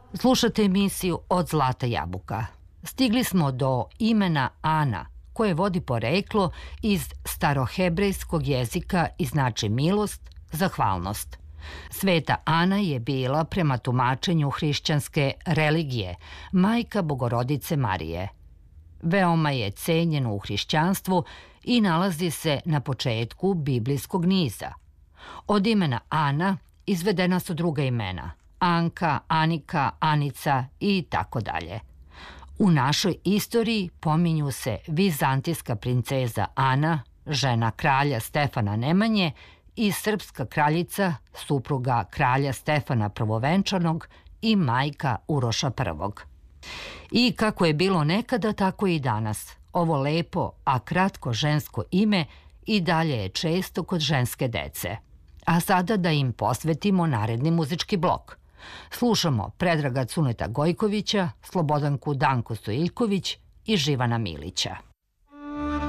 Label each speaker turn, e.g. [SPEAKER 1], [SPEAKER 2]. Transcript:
[SPEAKER 1] Slušate emisiju Od zlata jabuka. Stigli smo do imena Ana, koje vodi poreklo iz starohebrejskog jezika i znači milost, zahvalnost. Sveta Ana je bila, prema tumačenju hrišćanske religije, majka Bogorodice Marije. Veoma je cenjeno u hrišćanstvu i nalazi se na početku biblijskog niza. Od imena Ana izvedena su druga imena: Anka, Anika, Anica i tako dalje. U našoj istoriji pominju se vizantijska princeza Ana, žena kralja Stefana Nemanje, i srpska kraljica, supruga kralja Stefana Prvovenčanog i majka Uroša I. I kako je bilo nekada, tako i danas. Ovo lepo, a kratko žensko ime i dalje je često kod ženske dece. A sada da im posvetimo naredni muzički blok. Slušamo Predraga Cuneta Gojkovića, Slobodanku Danku Stojiljković i Živana Milića.